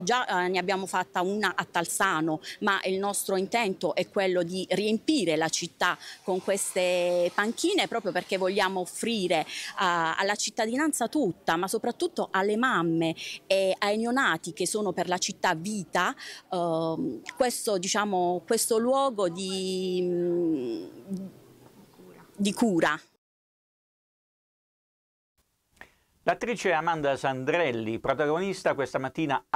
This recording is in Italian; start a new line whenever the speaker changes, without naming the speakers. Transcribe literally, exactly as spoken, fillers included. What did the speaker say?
Già eh, ne abbiamo fatta una a Talsano, ma il nostro intento è quello di riempire la città con queste panchine proprio perché vogliamo offrire a, alla cittadinanza tutta, ma soprattutto alle mamme e ai neonati che sono per la città vita, eh, questo, diciamo, questo luogo di, di cura.
L'attrice Amanda Sandrelli, protagonista questa mattina